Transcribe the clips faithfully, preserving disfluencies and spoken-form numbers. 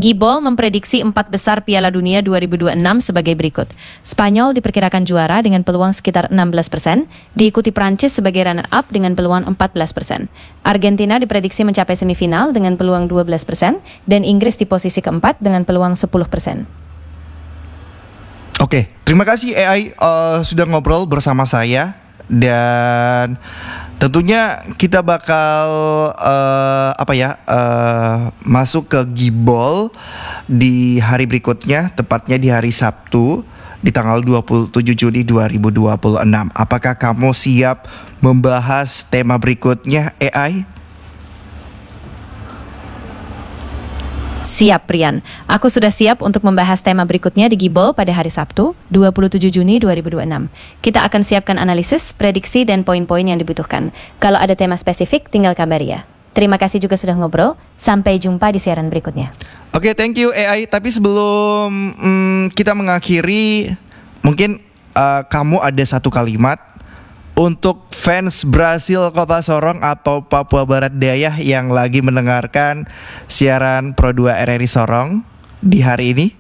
Gibol memprediksi empat besar Piala Dunia dua ribu dua puluh enam sebagai berikut. Spanyol diperkirakan juara dengan peluang sekitar enam belas persen, diikuti Prancis sebagai runner-up dengan peluang empat belas persen. Argentina diprediksi mencapai semifinal dengan peluang dua belas persen, dan Inggris di posisi keempat dengan peluang sepuluh persen. Oke, terima kasih A I uh, sudah ngobrol bersama saya. Dan tentunya kita bakal uh, apa ya uh, masuk ke Gibol di hari berikutnya, tepatnya di hari Sabtu di tanggal dua puluh tujuh Juni dua ribu dua puluh enam. Apakah kamu siap membahas tema berikutnya, A I? Siap, Rian. Aku sudah siap untuk membahas tema berikutnya di Gibol pada hari Sabtu, dua puluh tujuh Juni dua ribu dua puluh enam. Kita akan siapkan analisis, prediksi, dan poin-poin yang dibutuhkan. Kalau ada tema spesifik, tinggal kabari ya. Terima kasih juga sudah ngobrol. Sampai jumpa di siaran berikutnya. Oke, okay, thank you A I. Tapi sebelum mm, kita mengakhiri, mungkin uh, kamu ada satu kalimat untuk fans Brasil Kota Sorong atau Papua Barat Daya yang lagi mendengarkan siaran Pro dua R R I Sorong di hari ini.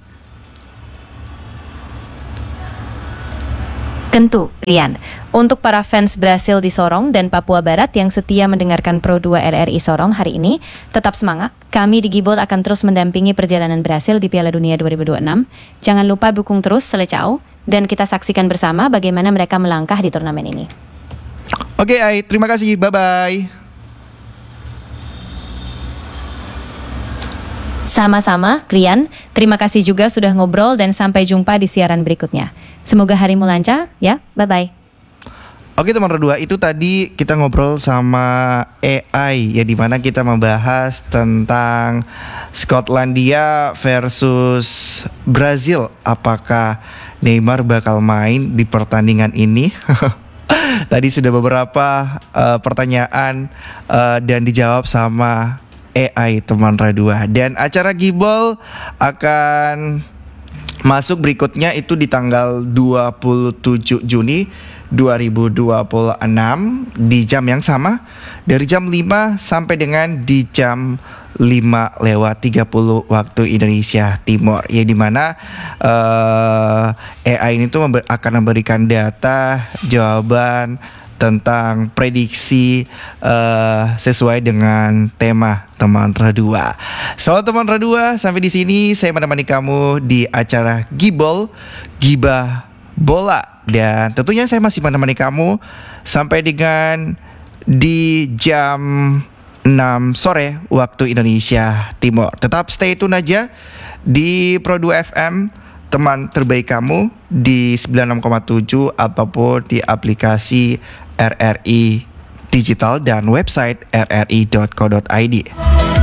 Tentu, Rian. Untuk para fans Brasil di Sorong dan Papua Barat yang setia mendengarkan Pro dua R R I Sorong hari ini, tetap semangat. Kami di Gibol akan terus mendampingi perjalanan Brasil di Piala Dunia dua ribu dua puluh enam. Jangan lupa dukung terus Selecao, dan kita saksikan bersama bagaimana mereka melangkah di turnamen ini. Oke, Ai, terima kasih. Bye-bye. Sama-sama, Rian. Terima kasih juga sudah ngobrol dan sampai jumpa di siaran berikutnya. Semoga harimu lancar, ya. Bye-bye. Oke teman Redua, itu tadi kita ngobrol sama A I ya, dimana kita membahas tentang Skotlandia versus Brazil. Apakah Neymar bakal main di pertandingan ini? Tadi sudah beberapa uh, pertanyaan uh, dan dijawab sama A I teman Redua. Dan acara Gibol akan masuk berikutnya itu di tanggal dua puluh tujuh Juni dua ribu dua puluh enam di jam yang sama, dari jam lima sampai dengan di jam lima lewat tiga puluh waktu Indonesia Timur, ya, dimana uh, A I ini tuh member- akan memberikan data jawaban tentang prediksi uh, sesuai dengan tema teman Redua. So teman Redua, sampai di sini saya menemani kamu di acara Gibol, Gibah Bola. Dan tentunya saya masih menemani kamu sampai dengan di jam enam sore waktu Indonesia Timur. Tetap stay tune aja di Pro dua F M, teman terbaik kamu, di sembilan puluh enam koma tujuh ataupun di aplikasi R R I Digital dan website r r i dot co dot i d.